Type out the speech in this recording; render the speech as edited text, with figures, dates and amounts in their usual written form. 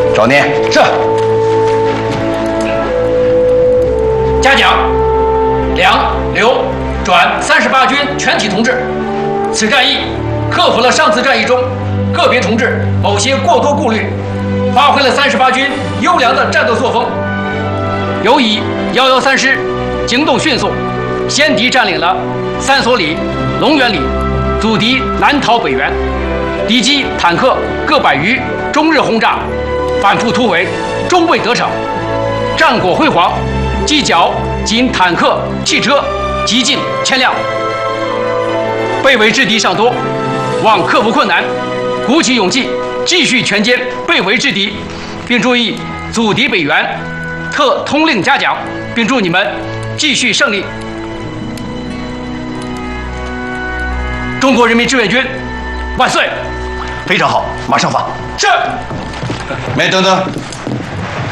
少年是。 嘉奖梁、刘、转38军全体同志。此战役克服了上次战役中个别同志某些过多顾虑，发挥了38军优良的战斗作风。尤以113师行动迅速，先敌占领了三所里、龙源里，阻敌南逃北援。敌机坦克各百余，终日轰炸，反复突围，终未得逞，战果辉煌。击剿仅坦克、汽车极近1000辆，被围之敌尚多，望克服困难，鼓起勇气，继续全歼被围之敌，并注意阻敌北援，特通令嘉奖，并祝你们继续胜利。中国人民志愿军万岁！ 非常好，马上发。 是。 没等等。